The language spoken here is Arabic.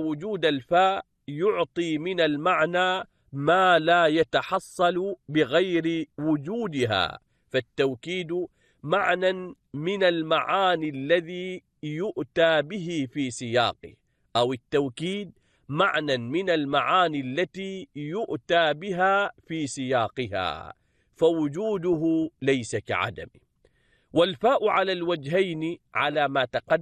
وجود الفاء يعطي من المعنى ما لا يتحصل بغير وجودها، فالتوكيد معنى من المعاني الذي يؤتى به في سياقه، أو التوكيد معنى من المعاني التي يؤتى بها في سياقها، فوجوده ليس كعدمه. والفاء على الوجهين على ما تقدم